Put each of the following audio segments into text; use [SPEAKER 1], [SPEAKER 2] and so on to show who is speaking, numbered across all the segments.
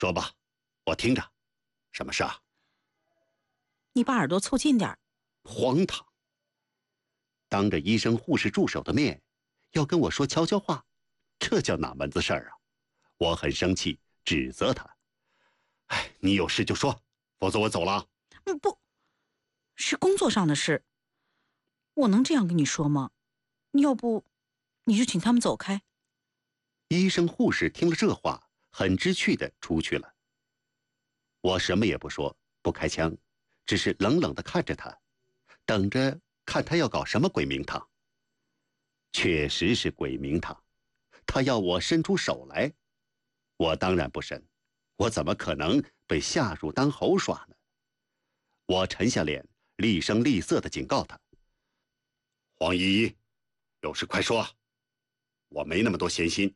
[SPEAKER 1] 说吧，我听着。什么事啊？
[SPEAKER 2] 你把耳朵凑近点儿。
[SPEAKER 1] 荒唐！当着医生、护士助手的面，要跟我说悄悄话，这叫哪门子事儿啊？我很生气，指责他。哎，你有事就说，否则我走了。
[SPEAKER 2] 不，是工作上的事，我能这样跟你说吗？要不，你就请他们走开。
[SPEAKER 1] 医生、护士听了这话，很知趣的出去了。我什么也不说，不开枪，只是冷冷的看着他，等着看他要搞什么鬼名堂。确实是鬼名堂，他要我伸出手来，我当然不伸，我怎么可能被下属当猴耍呢？我沉下脸，厉声厉色地警告他：“黄依依，有事快说，我没那么多闲心。”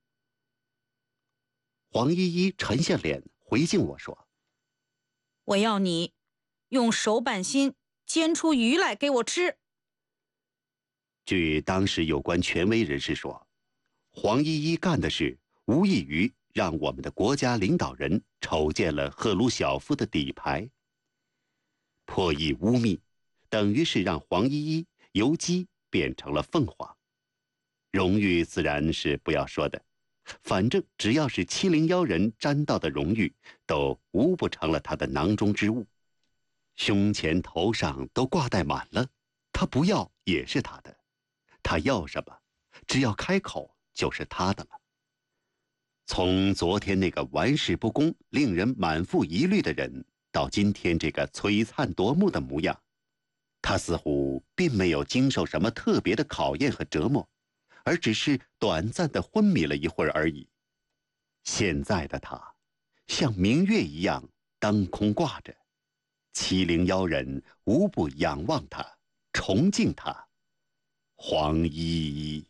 [SPEAKER 1] 黄依依沉下脸回敬我说：“
[SPEAKER 2] 我要你用手板心煎出鱼来给我吃。”
[SPEAKER 1] 据当时有关权威人士说，黄依依干的事无异于让我们的国家领导人瞅见了赫鲁晓夫的底牌。破译污蔑，等于是让黄依依由鸡变成了凤凰。荣誉自然是不要说的，反正只要是701人沾到的荣誉，都无不成了他的囊中之物。胸前头上都挂带满了，他不要也是他的，他要什么，只要开口就是他的了。从昨天那个玩世不恭、令人满腹疑虑的人，到今天这个璀璨夺目的模样，他似乎并没有经受什么特别的考验和折磨，而只是短暂的昏迷了一会儿而已。现在的他，像明月一样当空挂着，701人无不仰望他，崇敬他。黄依依。